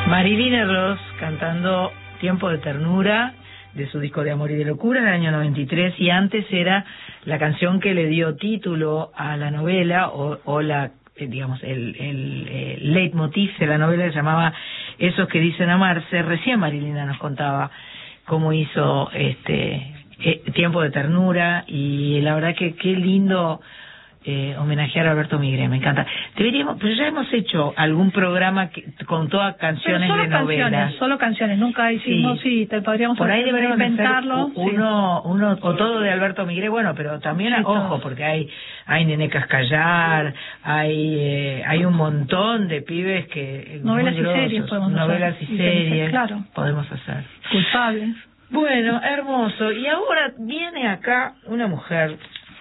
Marilina Ross cantando Tiempo de Ternura de su disco de Amor y de Locura del año 93, y antes era la canción que le dio título a la novela o la digamos el leitmotiv de la novela, que se llamaba Esos que dicen amarse. Recién Marilina nos contaba cómo hizo Tiempo de Ternura, y la verdad que qué lindo homenajear a Alberto Migré, me encanta. Deberíamos, pero ya hemos hecho algún programa con todas canciones de novelas. Solo canciones, nunca hicimos, sí, te podríamos por ahí deberíamos inventarlo. Uno o todo de Alberto Migré, bueno, pero también, sí, ojo, todo. Porque hay Nené Cascallar, hay un montón de pibes que... Novelas y series podemos hacer. Novelas y series, claro. Podemos hacer. Culpables. Bueno, hermoso. Y ahora viene acá una mujer...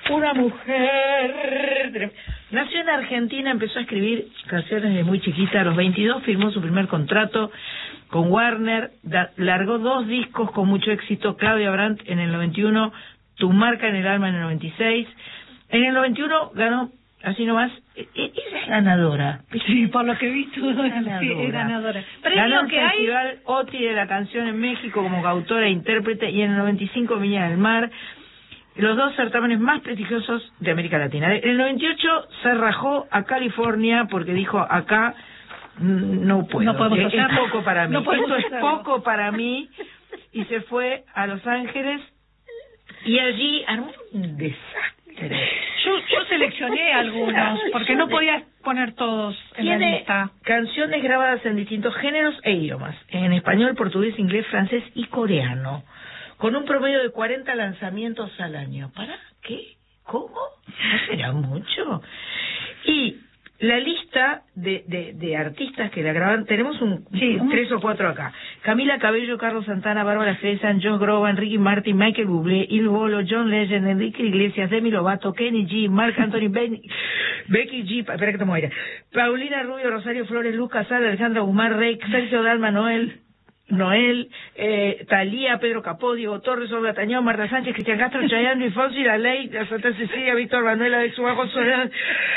Nació en Argentina, empezó a escribir canciones desde muy chiquita. A los 22 firmó su primer contrato con Warner, largó 2 discos con mucho éxito: Claudia Brandt en el 91, Tu marca en el alma en el 96. En el 91 ganó, así nomás, ella es ganadora. Sí, por lo que he visto, sí, es ganadora. Ganó el Festival OTI de la Canción en México como autora e intérprete, y en el 95 Viña del Mar, los 2 certámenes más prestigiosos de América Latina. En el 98 se rajó a California porque dijo: acá no puedo, no podemos es poco para mí, no esto es poco para mí, y se fue a Los Ángeles y allí armó un desastre. Yo seleccioné algunos porque no podía poner todos en la lista. Canciones grabadas en distintos géneros e idiomas: en español, portugués, inglés, francés y coreano, con un promedio de 40 lanzamientos al año. ¿Para qué? ¿Cómo? ¿No será mucho? Y la lista de artistas que la graban, tenemos 3 o 4 acá: Camila Cabello, Carlos Santana, Bárbara Streisand, Josh Groban, Ricky Martin, Michael Bublé, Il Bolo, John Legend, Enrique Iglesias, Demi Lovato, Kenny G, Marc Anthony, Becky G, espera que te muera, Paulina Rubio, Rosario Flores, Lucas Sala, Alejandra Guzmán, Rey, Sergio Dalma, Noel, Talía, Pedro Capó, Diego Torres, Olga Tañón, Marta Sánchez, Cristian Castro, Chayanne, Luis Fonsi, La Ley, la Santa Cecilia, Víctor Manuel, Alex Ubajo, Soledad,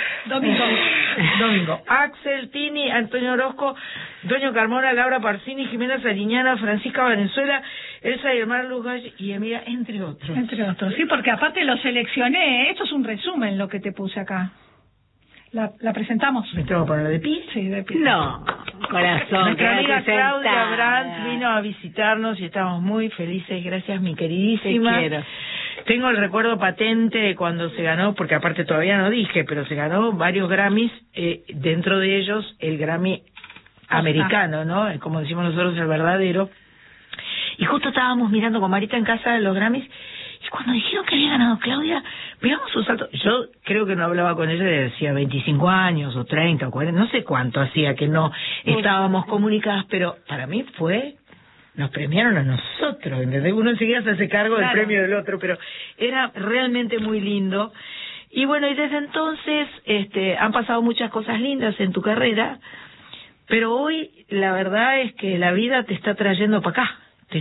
Domingo, Axel, Tini, Antonio Orozco, Antonio Carmona, Laura Parsini, Jimena Sariñana, Francisca Valenzuela, Elsa Irmar Lugas y Emilia, entre otros. Entre otros, sí, porque aparte lo seleccioné. Esto es un resumen lo que te puse acá. ¿La presentamos? ¿Me tengo que poner de pie? Sí, de pie. No, corazón. Nuestra amiga Claudia Brandt vino a visitarnos y estamos muy felices. Gracias, mi queridísima. Te quiero. Tengo el recuerdo patente de cuando se ganó, porque aparte todavía no dije, pero se ganó varios Grammys, dentro de ellos el Grammy americano, ¿no? Como decimos nosotros, el verdadero. Y justo estábamos mirando con Marita en casa los Grammys, y cuando dijeron que había ganado Claudia, pegamos un salto. Yo creo que no hablaba con ella desde hacía 25 años, o 30, o 40, no sé cuánto hacía que no estábamos comunicadas, pero para mí nos premiaron a nosotros, ¿entendés? Uno enseguida se hace cargo del premio del otro, pero era realmente muy lindo. Y bueno, y desde entonces han pasado muchas cosas lindas en tu carrera, pero hoy la verdad es que la vida te está trayendo para acá.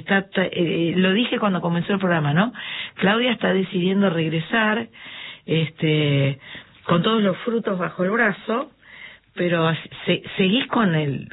Lo dije cuando comenzó el programa, ¿no? Claudia está decidiendo regresar, con todos los frutos bajo el brazo, pero seguís con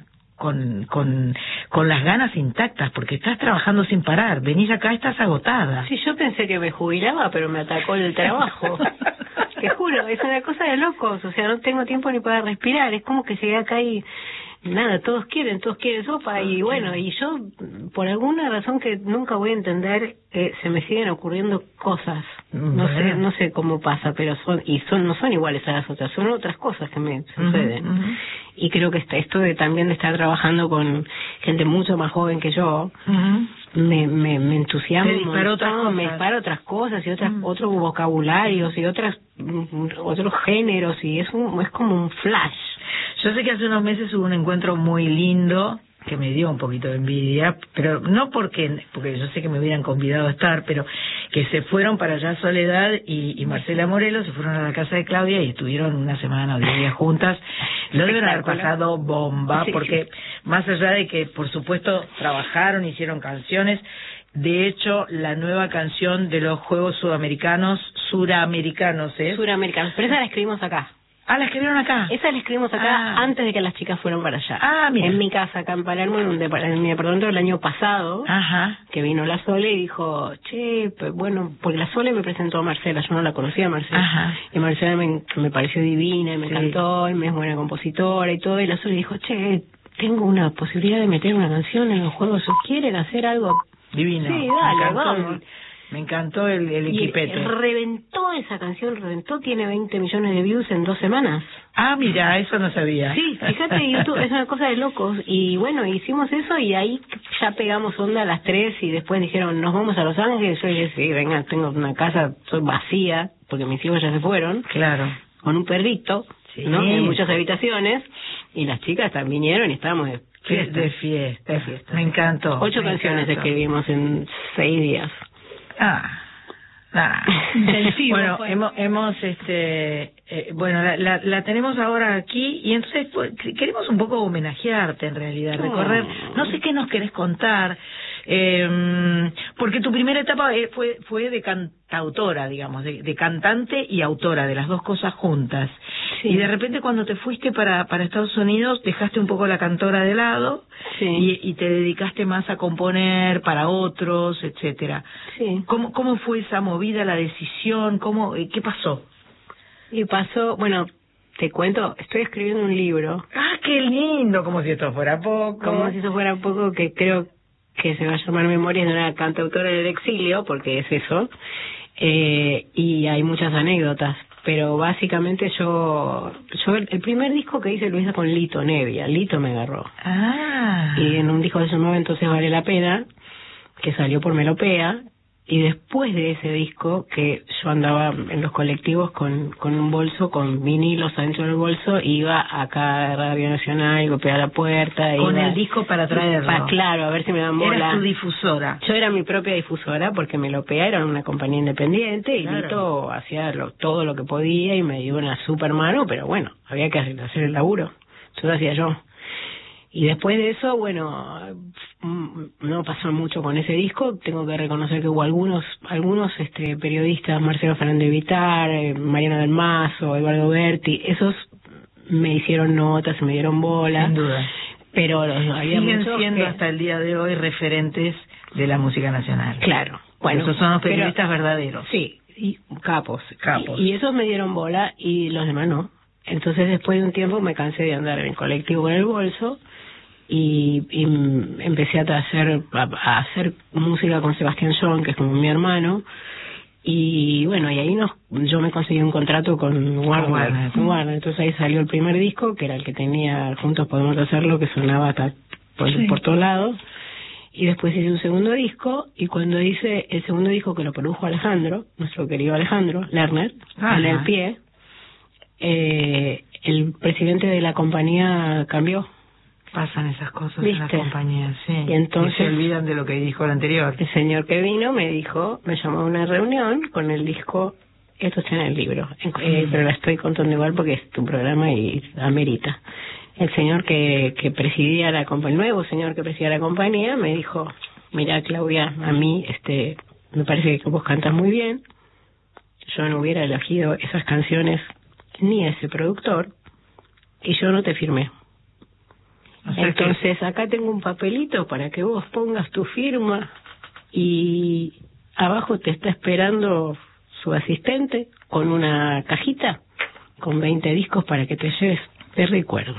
las ganas intactas, porque estás trabajando sin parar. Venís acá, estás agotada. Sí, yo pensé que me jubilaba, pero me atacó el trabajo. Te juro, es una cosa de locos. O sea, no tengo tiempo ni para respirar. Es como que llegué acá y nada, todos quieren sopa, y bueno, y yo por alguna razón que nunca voy a entender, se me siguen ocurriendo cosas. No sé cómo pasa, pero no son iguales a las otras, son otras cosas que me suceden. Y creo que esto también de estar trabajando con gente mucho más joven que yo, me entusiasma, me dispara otras cosas y otros vocabularios y otros géneros, y es como un flash. Yo sé que hace unos meses hubo un encuentro muy lindo que me dio un poquito de envidia, pero no porque yo sé que me hubieran convidado a estar, pero que se fueron para allá Soledad y Marcela Morelos, se fueron a la casa de Claudia y estuvieron una semana o 10 días juntas. Lo deben haber pasado bomba, porque más allá de que por supuesto trabajaron, hicieron canciones, de hecho la nueva canción de los Juegos Suramericanos, pero esa la escribimos acá. Ah, ¿la escribieron acá? Esa la escribimos acá antes de que las chicas fueran para allá. Ah, mira. En mi casa, acá en Palermo, en mi apartamento del año pasado, Ajá. que vino la Sole y dijo, che, bueno, porque la Sole me presentó a Marcela, yo no la conocía a Marcela. Ajá. Y Marcela me pareció divina, y me encantó, y me es buena compositora y todo, y la Sole dijo, che, tengo una posibilidad de meter una canción en los juegos, ¿quieren hacer algo? Divino. Sí, dale, vamos. vamos. Me encantó el equipete. Y reventó esa canción, tiene 20 millones de views en 2 semanas. Ah, mira, eso no sabía. Sí, fíjate, YouTube es una cosa de locos. Y bueno, hicimos eso y ahí ya pegamos onda a las 3 y después dijeron, nos vamos a Los Ángeles. Yo dije, sí, venga, tengo una casa, soy vacía, porque mis hijos ya se fueron. Claro. Con un perrito, sí, ¿no? En muchas habitaciones. Y las chicas también vinieron y estábamos de fiesta. De fiesta. Me encantó. 8 canciones escribimos en 6 días. Intensivo. Bueno, fue. hemos bueno, la tenemos ahora aquí y entonces pues, queremos un poco homenajearte en realidad, recorrer, no sé qué nos querés contar, porque tu primera etapa fue de cantautora, digamos, de cantante y autora, de las dos cosas juntas. Sí. Y de repente cuando te fuiste para Estados Unidos dejaste un poco la cantora de lado, sí, y te dedicaste más a componer para otros, etcétera. Sí. ¿Cómo fue esa movida, la decisión? ¿Qué pasó? Y pasó, bueno, te cuento, estoy escribiendo un libro. ¡Ah, qué lindo! Como si esto fuera poco. Como si esto fuera poco, que creo que se va a llamar Memorias de una cantautora del exilio, porque es eso. Y hay muchas anécdotas. Pero básicamente yo el primer disco que hice lo hice con Lito Nevia. Lito me agarró. Ah. Y en un disco que se llamaba Entonces Vale la Pena, que salió por Melopea. Y después de ese disco, que yo andaba en los colectivos con un bolso, con vinilos adentro del bolso, iba acá a Radio Nacional, golpeaba la puerta. Con iba, el disco para traerlo. Claro, a ver si me dan bola. Eras tu difusora. Yo era mi propia difusora, porque Melopea era una compañía independiente, y claro, Lito hacía todo lo que podía y me dio una super mano, pero bueno, había que hacer el laburo. Eso lo hacía yo. Y después de eso, bueno, no pasó mucho con ese disco. Tengo que reconocer que hubo algunos periodistas, Marcelo Fernández Vitar, Mariano del Mazo, Eduardo Berti, esos me hicieron notas, me dieron bola. Sin duda. Pero había siguen muchos siendo hasta el día de hoy referentes de la música nacional. Claro. Bueno, esos son los periodistas verdaderos. Sí, y capos. Capos. Y esos me dieron bola y los demás no. Entonces después de un tiempo me cansé de andar en el colectivo con el bolso y empecé a hacer música con Sebastián John, que es como mi hermano, y bueno, y ahí yo me conseguí un contrato con Warner. Entonces ahí salió el primer disco, que era el que tenía Juntos Podemos Hacerlo, que sonaba hasta por todos lados, y después hice un segundo disco, y cuando hice el segundo disco, que lo produjo Alejandro, nuestro querido Alejandro Lerner, en el pie, el presidente de la compañía cambió. Pasan esas cosas, ¿viste?, en las compañías, sí. Y entonces se olvidan de lo que dijo el anterior. El señor que vino me llamó a una reunión con el disco. Esto está en el libro, pero la estoy contando igual porque es tu programa y amerita. El señor que presidía la compañía, el nuevo señor que presidía la compañía, me dijo: mira, Claudia, a mí me parece que vos cantas muy bien. Yo no hubiera elegido esas canciones ni a ese productor, y yo no te firmé. Entonces acá tengo un papelito para que vos pongas tu firma, y abajo te está esperando su asistente con una cajita con 20 discos para que te lleves de recuerdo.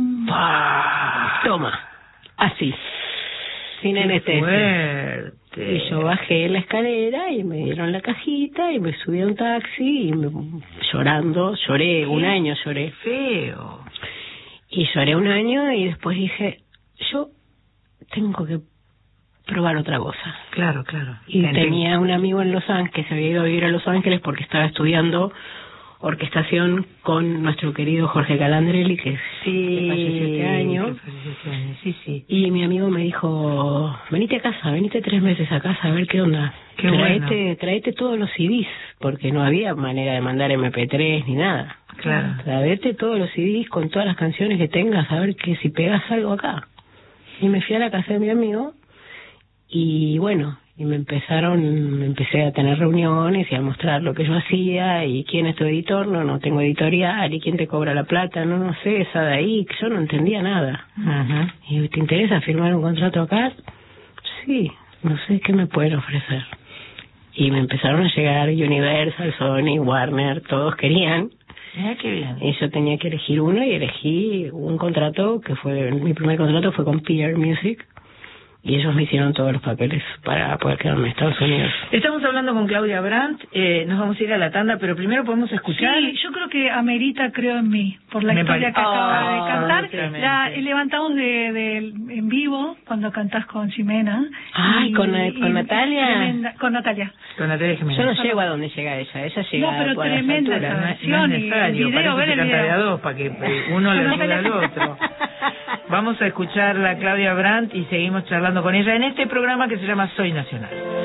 Toma, así, sin anestesia. Y yo bajé la escalera y me dieron la cajita y me subí a un taxi y lloré un año, lloré. Feo. Y lloré un año y después dije, yo tengo que probar otra cosa. Claro. Y tenía un amigo en Los Ángeles, que se había ido a vivir a Los Ángeles porque estaba estudiando orquestación con nuestro querido Jorge Calandrelli, que falleció este año. Sí. Y mi amigo me dijo: venite a casa, venite 3 meses a casa a ver qué onda. Traete todos los CDs, porque no había manera de mandar MP3 ni nada. Claro. Traete todos los CDs con todas las canciones que tengas, a ver que si pegas algo acá. Y me fui a la casa de mi amigo, y bueno, y empecé a tener reuniones y a mostrar lo que yo hacía y quién es tu editor, no tengo editorial, y quién te cobra la plata, no sé, esa de ahí, que yo no entendía nada. Y ¿te interesa firmar un contrato acá? Sí, no sé qué me pueden ofrecer. Y me empezaron a llegar Universal, Sony, Warner, todos querían. Qué bien. Y yo tenía que elegir uno y elegí un contrato que mi primer contrato fue con PR Music. Y ellos me hicieron todos los papeles para poder quedarme en Estados Unidos. Estamos hablando con Claudia Brandt, nos vamos a ir a la tanda, pero primero podemos escuchar... Sí, yo creo que amerita Creo en mí, por la historia que acaba de cantar. La levantamos en vivo, cuando cantás con Ximena. Con Natalia. Con Natalia. Con Natalia Jiménez. Yo no llego a donde llega ella llega pero por tremenda las alturas. canción. No es necesario, y el video, para eso se canta de a dos, para que uno le ayude al otro. Vamos a escuchar a Claudia Brandt y seguimos charlando con ella en este programa que se llama Soy Nacional.